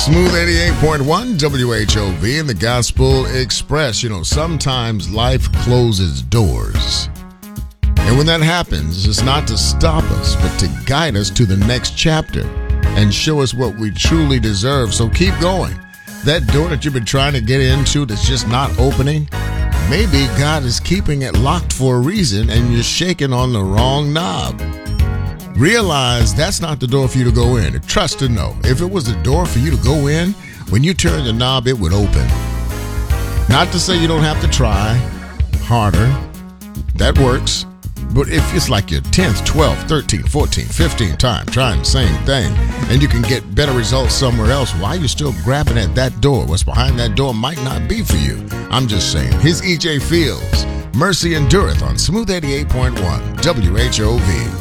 Smooth 88.1 WHOV and the Gospel Express. You know, sometimes life closes doors. And when that happens, it's not to stop us, but to guide us to the next chapter and show us what we truly deserve. So keep going. That door that you've been trying to get into that's just not opening, maybe God is keeping it locked for a reason and you're shaking on the wrong knob. Realize that's not the door for you to go in. Trust to know, if it was the door for you to go in, when you turn the knob, it would open. Not to say you don't have to try harder. That works. But if it's like your 10th, 12th, 13th, 14th, 15th time trying the same thing, and you can get better results somewhere else, why are you still grabbing at that door? What's behind that door might not be for you. I'm just saying. Here's EJ Fields. Mercy Endureth on Smooth 88.1 WHOV.